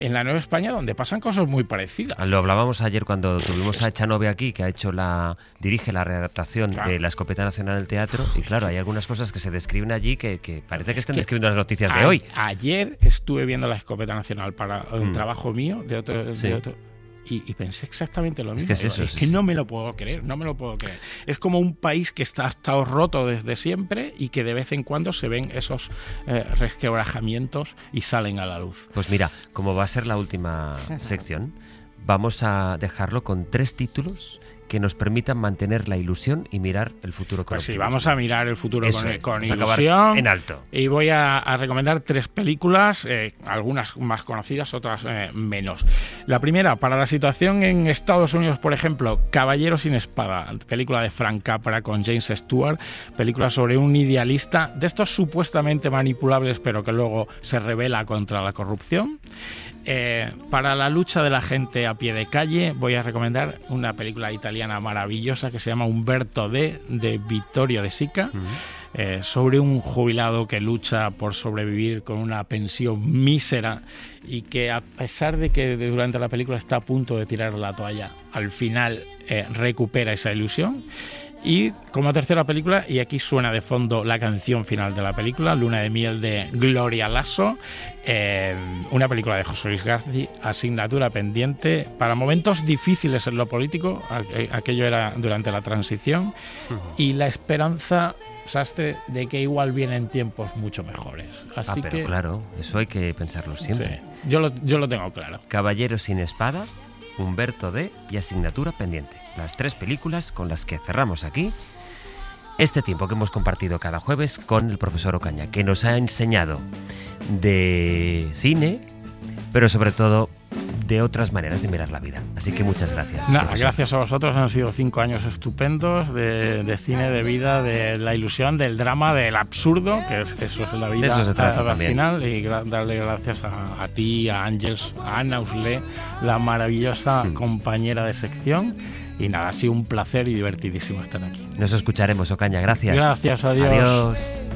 en la Nueva España, donde pasan cosas muy parecidas. Lo hablábamos ayer cuando tuvimos a Echanove aquí, que dirige la readaptación de La Escopeta Nacional del Teatro, y claro, hay algunas cosas que se describen allí que parece que estén describiendo las noticias de hoy. Ayer estuve viendo La Escopeta Nacional para un trabajo mío de otro y pensé exactamente lo mismo. Es que no me lo puedo creer. Es como un país que ha estado roto desde siempre y que de vez en cuando se ven esos resquebrajamientos y salen a la luz. Pues mira, como va a ser la última sección, vamos a dejarlo con 3 títulos que nos permitan mantener la ilusión y mirar el futuro con optimismo. Vamos a mirar el futuro con ilusión. Acabar en alto. Y voy a recomendar 3 películas, algunas más conocidas, otras menos. La primera, para la situación en Estados Unidos, por ejemplo, Caballero sin espada, película de Frank Capra con James Stewart, película sobre un idealista de estos supuestamente manipulables, pero que luego se rebela contra la corrupción. Para la lucha de la gente a pie de calle voy a recomendar una película italiana maravillosa que se llama Umberto D, de Vittorio De Sica, sobre un jubilado que lucha por sobrevivir con una pensión mísera y que, a pesar de que durante la película está a punto de tirar la toalla, al final recupera esa ilusión. Y como tercera película, y aquí suena de fondo la canción final de la película, Luna de miel de Gloria Lasso, una película de José Luis García, Asignatura pendiente, para momentos difíciles en lo político, aquello era durante la transición, y la esperanza, Sastre, de que igual vienen tiempos mucho mejores. Así pero claro, eso hay que pensarlo siempre. Sí, yo lo tengo claro. Caballero sin espada, Umberto D y Asignatura pendiente. Las 3 películas con las que cerramos aquí este tiempo que hemos compartido cada jueves con el profesor Ocaña, que nos ha enseñado de cine, pero sobre todo de otras maneras de mirar la vida. Así que muchas gracias. Gracias a vosotros, han sido 5 años estupendos de cine, de vida, de la ilusión, del drama, del absurdo, que eso es la vida. Eso se trata al final, y darle gracias a ti, a Ángeles, a Ana Uslé, la maravillosa compañera de sección. Y nada, ha sido un placer y divertidísimo estar aquí. Nos escucharemos, Ocaña. Gracias. Gracias, adiós. Adiós.